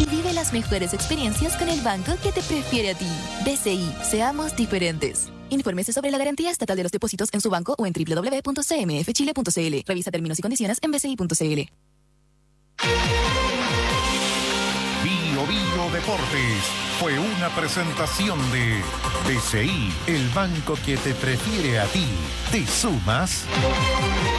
y vive las mejores experiencias con el banco que te prefiere a ti. BCI, seamos diferentes. Infórmese sobre la garantía estatal de los depósitos en su banco o en www.cmfchile.cl. Revisa términos y condiciones en bci.cl. Bio Bio Deportes fue una presentación de BCI, el banco que te prefiere a ti. ¿Te sumas?